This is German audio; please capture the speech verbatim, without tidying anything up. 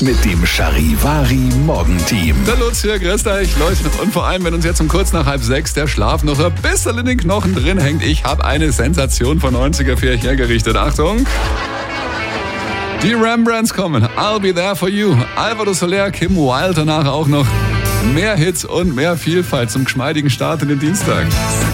mit dem Charivari Morgenteam. Der Lutz hier, grüßt euch, Leute. Und vor allem, wenn uns jetzt um kurz nach halb sechs der Schlaf noch ein bisschen in den Knochen drin hängt, ich habe eine Sensation von neunziger für euch hergerichtet. Achtung! Die Rembrandts kommen. I'll be there for you. Alvaro Soler, Kim Wilde danach auch noch. Mehr Hits und mehr Vielfalt zum geschmeidigen Start in den Dienstag.